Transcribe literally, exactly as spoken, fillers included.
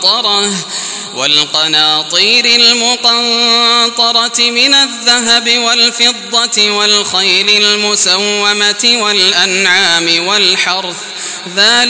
المقنطرة والقناطير المقنطرة من الذهب والفضة والخيل المسومة والأنعام والحرث ذلك